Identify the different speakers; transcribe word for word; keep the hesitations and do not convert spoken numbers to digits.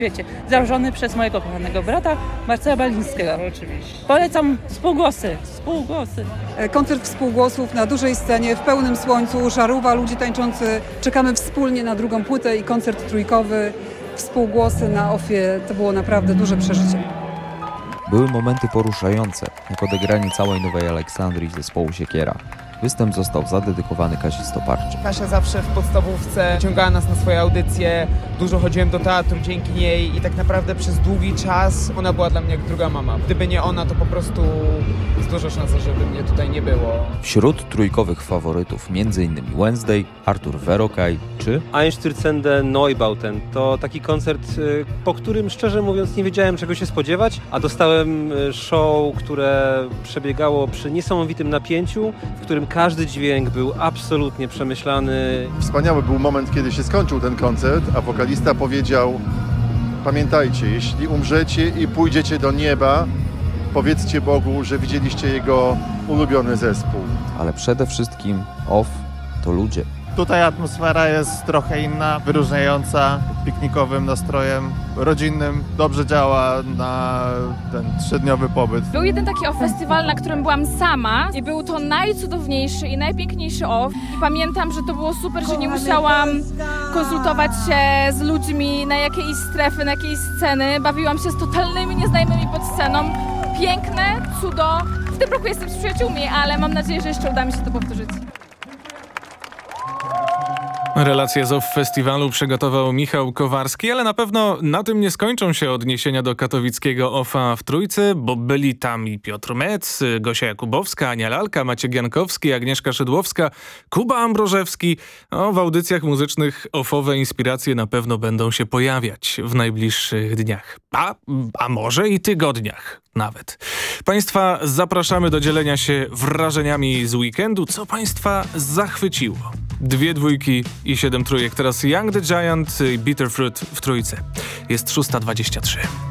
Speaker 1: Wiecie, założony przez mojego kochanego brata Marcela Balińskiego.
Speaker 2: Oczywiście.
Speaker 1: Polecam Współgłosy. Współgłosy.
Speaker 3: Koncert współgłosów na dużej scenie, w pełnym słońcu, żarówa, ludzie tańczący. Czekamy wspólnie na drugą płytę i koncert trójkowy. Współgłosy na Ofie to było naprawdę duże przeżycie.
Speaker 4: Były momenty poruszające, jak odegranie całej Nowej Aleksandrii zespołu Siekiera. Występ został zadedykowany Kasi Stoparczy.
Speaker 2: Kasia zawsze w podstawówce ciągała nas na swoje audycje, dużo chodziłem do teatru dzięki niej i tak naprawdę przez długi czas ona była dla mnie jak druga mama. Gdyby nie ona, to po prostu jest duża szansa, żeby mnie tutaj nie było.
Speaker 4: Wśród trójkowych faworytów m.in. Wednesday, Artur Verokaj czy
Speaker 5: Einstürzende Neubauten to taki koncert, po którym szczerze mówiąc nie wiedziałem czego się spodziewać, a dostałem show, które przebiegało przy niesamowitym napięciu, w którym każdy dźwięk był absolutnie przemyślany.
Speaker 6: Wspaniały był moment, kiedy się skończył ten koncert, a wokalista powiedział: pamiętajcie, jeśli umrzecie i pójdziecie do nieba, powiedzcie Bogu, że widzieliście jego ulubiony zespół.
Speaker 4: ale przede wszystkim Off to ludzie.
Speaker 7: Tutaj atmosfera jest trochę inna, wyróżniająca, piknikowym nastrojem, rodzinnym. Dobrze działa na ten trzydniowy pobyt.
Speaker 8: Był jeden taki off festiwal, na którym byłam sama i był to najcudowniejszy i najpiękniejszy off. I pamiętam, że to było super, że nie musiałam konsultować się z ludźmi na jakiejś strefy, na jakiejś sceny. Bawiłam się z totalnymi nieznajomymi pod sceną. Piękne, cudo. W tym roku jestem z przyjaciółmi, ale mam nadzieję, że jeszcze uda mi się to powtórzyć.
Speaker 9: Relacje z Off Festiwalu przygotował Michał Kowarski, ale na pewno na tym nie skończą się odniesienia do katowickiego Offa w Trójce, bo byli tam i Piotr Metz, Gosia Jakubowska, Ania Lalka, Maciek Jankowski, Agnieszka Szydłowska, Kuba Ambrożewski. O, w audycjach muzycznych offowe inspiracje na pewno będą się pojawiać w najbliższych dniach, a, a może i tygodniach nawet. Państwa zapraszamy do dzielenia się wrażeniami z weekendu. Co Państwa zachwyciło? Dwie dwójki i siedem trójek. Teraz Young the Giant i Bitterfruit w Trójce. Jest szósta dwadzieścia trzy.